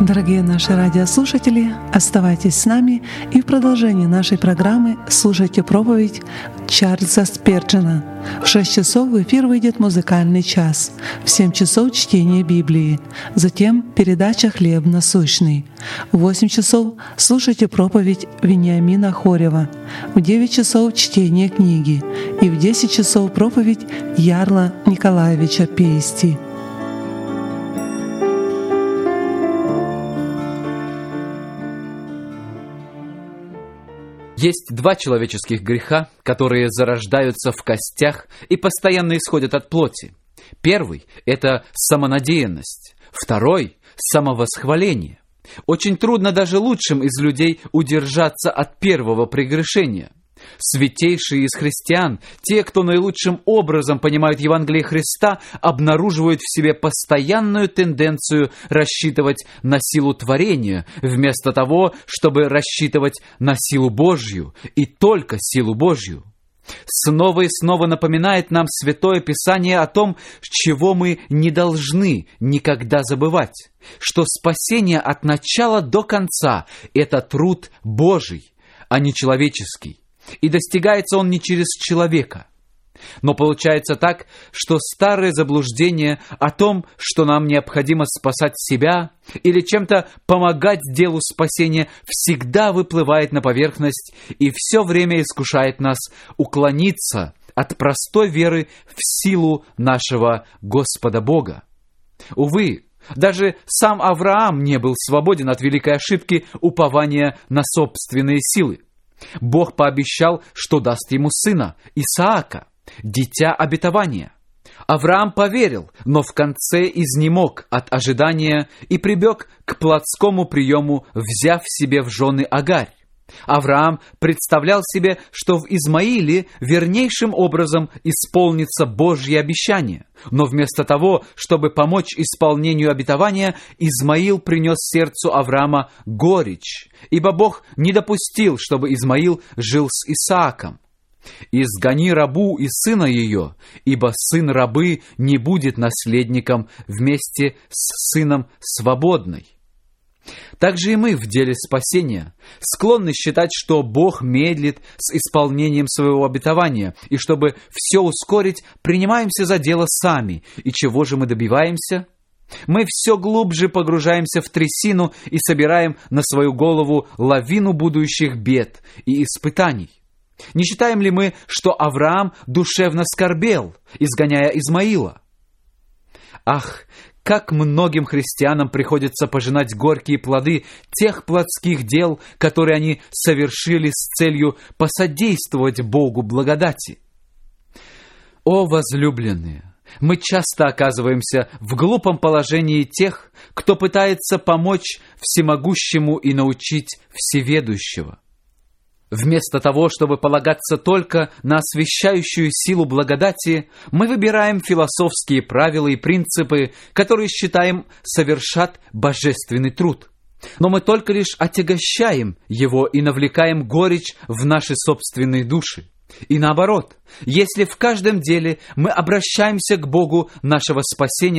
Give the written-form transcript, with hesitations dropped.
Дорогие наши радиослушатели, оставайтесь с нами и в продолжении нашей программы слушайте проповедь Чарльза Спирджена. В 6 часов в эфир выйдет музыкальный час, в 7 часов чтение Библии, затем передача «Хлеб насущный». В 8 часов слушайте проповедь Вениамина Хорева, в 9 часов чтение книги и в 10 часов проповедь Ярла Николаевича Пейсти. Есть два человеческих греха, которые зарождаются в костях и постоянно исходят от плоти. Первый – это самонадеянность, второй – самовосхваление. Очень трудно даже лучшим из людей удержаться от первого прегрешения. Святейшие из христиан, те, кто наилучшим образом понимают Евангелие Христа, обнаруживают в себе постоянную тенденцию рассчитывать на силу творения, вместо того, чтобы рассчитывать на силу Божью, и только силу Божью. Снова и снова напоминает нам Святое Писание о том, чего мы не должны никогда забывать, что спасение от начала до конца – это труд Божий, а не человеческий. И достигается он не через человека. Но получается так, что старое заблуждение о том, что нам необходимо спасать себя или чем-то помогать делу спасения, всегда выплывает на поверхность и все время искушает нас уклониться от простой веры в силу нашего Господа Бога. Увы, даже сам Авраам не был свободен от великой ошибки упования на собственные силы. Бог пообещал, что даст ему сына, Исаака, дитя обетования. Авраам поверил, но в конце изнемог от ожидания и прибег к плотскому приему, взяв себе в жены Агарь. Авраам представлял себе, что в Измаиле вернейшим образом исполнится Божье обещание. Но вместо того, чтобы помочь исполнению обетования, Измаил принес сердцу Авраама горечь, ибо Бог не допустил, чтобы Измаил жил с Исааком. «Изгони рабу и сына ее, ибо сын рабы не будет наследником вместе с сыном свободной». Так же и мы в деле спасения склонны считать, что Бог медлит с исполнением своего обетования, и чтобы все ускорить, принимаемся за дело сами. И чего же мы добиваемся? Мы все глубже погружаемся в трясину и собираем на свою голову лавину будущих бед и испытаний. Не считаем ли мы, что Авраам душевно скорбел, изгоняя Измаила? Ах, как многим христианам приходится пожинать горькие плоды тех плотских дел, которые они совершили с целью посодействовать Богу благодати. О, возлюбленные! Мы часто оказываемся в глупом положении тех, кто пытается помочь всемогущему и научить всеведущего. Вместо того, чтобы полагаться только на освящающую силу благодати, мы выбираем философские правила и принципы, которые считаем совершат божественный труд. Но мы только лишь отягощаем его и навлекаем горечь в наши собственные души. И наоборот, если в каждом деле мы обращаемся к Богу нашего спасения